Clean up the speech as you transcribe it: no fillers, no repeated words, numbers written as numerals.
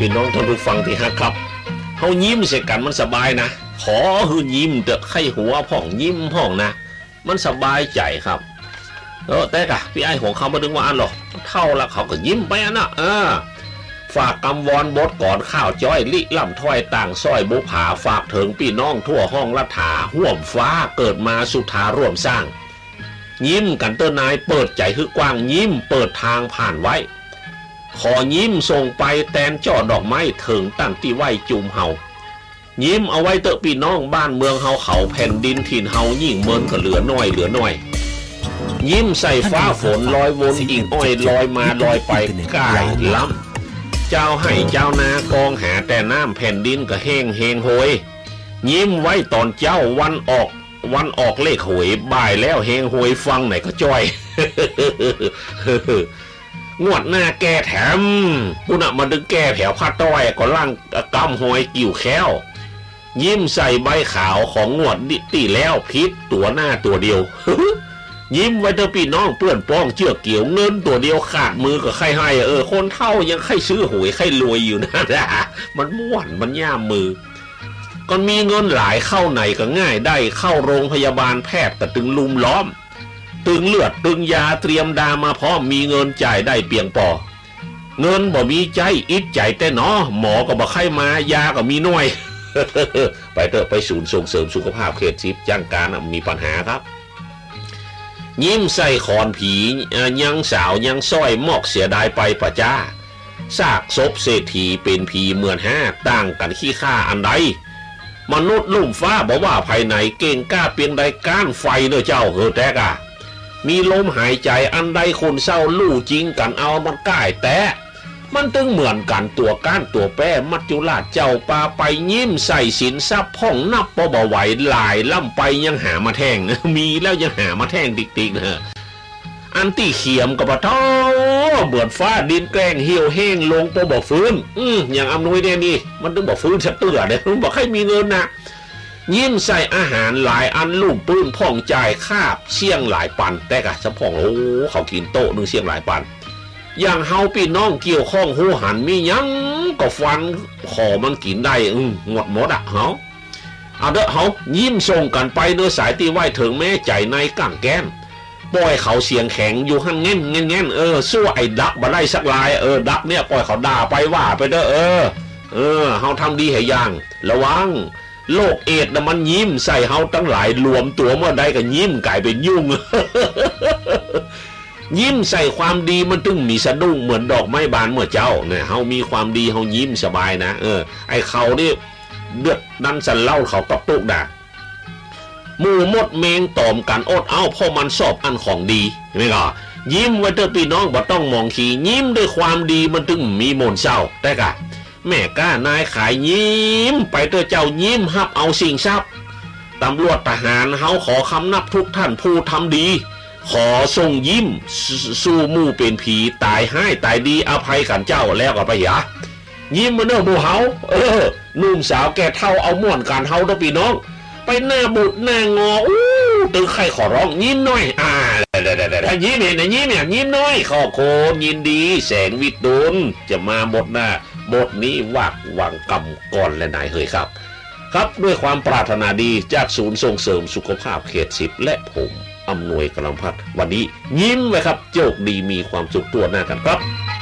พี่น้องท่านผู้ฟังที่ฮักครับเฮายิ้มใส่กันมันสบายนะขอหื้อยิ้มเตอะไข้หัวพ่องยิ้มพ่องนะมันสบายใจครับแต่กะพี่ไอ้ของเขามาดึงว่าอันหรอกเท่าละเขาก็ยิ้มไปอ่ะนะฝากกำวอนบดก่อนข้าวจ้อยลิล่ำถ้อยต่างซ้อยบุผาฝากถึงพี่น้องทั่วห้องรัฐาห่วมฟ้าเกิดมาสุธาร่วมสร้างยิ้มกันเตอร์นายเปิดใจคือกว้างยิ้มเปิดทางผ่านไว้ขอยิ้มส่งไปแตนจ่อดอกไม้ถึงตั้งที่ไหวจุมเฮายิ้มเอาไว้เตอะพี่น้องบ้านเมืองเฮาเขาแผ่นดินถิ่นเฮายิ่งเมินก็เหลือน้อยยิ้มใส่ฟ้าฝนลอยวนอิ่งอ้อยลอยมาลอยไปกายล้ำเจ้าให้เจ้านากองหาแต่น้ำแผ่นดินก็แห้งโหยยิ้มไว้ตอนเจ้าวันออกเลขหวยบ่ายแล้วแห้งโหยฟังไหนก็จ้อย งวดหน้าแก้แถมผู้น่ะมาดึงแก้แผวผ้าต้อยก็ล่างกำหอยกิ่วแค้วยิ้มใส่ใบขาวของงวดตีแล้วพิษตัวหน้าตัวเดียว ยิ้มไว้เถอะพี่น้องเปื้อนป้องเชือกเกี่ยวเงินตัวเดียวขาดมือก็ใครให้คนเท่ายังใครซื้อหวยใครรวยอยู่นะ มันม่วนมันย่ามมือก็มีเงินหลายเข้าไหนก็ง่ายได้เข้าโรงพยาบาลแพทย์ก็ตึงลุมล้อมตึงเลือดตึงยาเตรียมดามาพร้อมมีเงินจ่ายได้เพียงพอเงินบ่มีใจอิดใจแต่เนาะหมอก็บ่ใครมายาก็มีน้อย ไปเถอะไปศูนย์ส่งเสริมสุขภาพเขต10จ้างการมีปัญหาครับยิ้มใส่ขอนผียังสาวยังซ้อยมอกเสียดายไปป่ะจ้าซากศพเศรษฐีเป็นผีเหมือนห้าต่างกันขี้ข้าอันใดมนุษย์ลุ่มฟ้าบอกว่าภายในเก่งกล้าเพียงใดก้านไฟเนอะเจ้าแตกอะมีลมหายใจอันใดคนเศร้าลู่จริงกันเอามันก้ายแต่มันตึงเหมือนกันตัวก้านตัวแป้มัจจุราชเจ้าปลาไปยิ้มใส่สินทรัพย์พ่องนับปบ่ไหวหลายล่ำไปยังหามาแท่ง มีแล้วยังหามาแท่งติ๊กๆนะอันที่เขียมกับปะท้อเบื่อฟ้าดินแกล้งเหี่ยวแห้งลงปบ่ฟื้นอย่างอำนวยเนี่ยนี่มันตึงบ่ฟื้นชัดเตือนเลยมันบอกให้มีเงินนะยิ้มใส่อาหารหลายอันลูกปื้นพ่องจ่ายคาบเสี่ยงหลายปันแต่กะสะพ่องเขากินโต๊ะนึงเสี่ยงหลายปันอย่างเฮาพี่น้องเกี่ยวข้องหูหันมียังก็ฟันขอมันกินได้หมดเฮาเอาเด้อเฮายิ้มส่งกันไปเนื้อสายตีไหวถึงแม่ใจในก้างแก้มปล่อยเขาเสียงแข็งอยู่หั่นเงี้ยสู้ไอ้ดักบ่ได้สักลายดักเนี่ยปล่อยเขาด่าไปว่าไปเด้อเฮาทำดีให้ย่างระวังโรคเอดส์น่ะมันยิ้มใส่เฮาตั้งหลายรวมตัวเมื่อใดก็ยิ้มกลายเป็นยุ่ง ยิ้มใส่ความดีมันตึงมีสะดุ้งเหมือนดอกไม้บานเมื่อเจ้าเนี่ยเฮามีความดีเฮายิ้มสบายนะไอ้เขานี่เดือดดันสันเล่าเขาตบตุกด่าหมู่มดเมงตอมกันอดเอาเพราะมันชอบอันของดีไม่ก็ยิ้มไว้เถอะพี่น้องบ่ต้องมองขี้ยิ้มด้วยความดีมันตึงมีมนต์เศร้าแต่กะแม่ก้านายขายยิ้มไปเถอะเจ้ายิ้มฮับเอาสิ่งทรัพย์ตำรวจทหารเฮาขอคำนับทุกท่านผู้ทำดีขอส่งยิ้มสู้มู่เป็นผีตายให้ตายดีอภัยกันเจ้าแล้วก็ไปหยายิ้มมาเนอะบูเฮาหนุ่มสาวแก่เท่าเอาม่วนกันเฮาเด้อพี่น้องไปหน้าบุดหน้างอตึงใครขอร้องยิ้มหน่อยถ้ายิ้มเห็นนะยิ้มเนี่ยยิ้มหน่อยขอโคนยินดีแสงวิทย์ดุลจะมาบทหน้าบทนี้วังกำก่อนและนายเฮยครับด้วยความปรารถนาดีจากศูนย์ส่งเสริมสุขภาพเขต10และผมอำนวยกำลังพัฒน์วันนี้ยิ้มไว้ครับโชคดีมีความสุขตัวหน้ากันครับ